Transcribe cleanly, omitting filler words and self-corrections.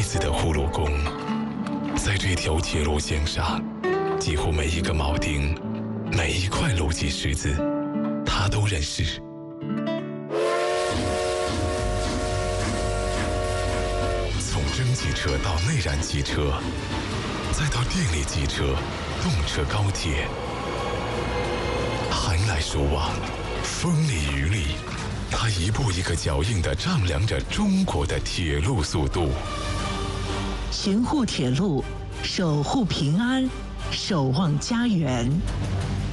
子的呼噜工，在这条铁路线上，几乎每一个铆钉，每一块路基石子，他都认识。从蒸汽车到内燃机车，再到电力机车、动车高铁，寒来暑往，风里雨里，他一步一个脚印地丈量着中国的铁路速度。 巡护铁路，守护平安，守望家园。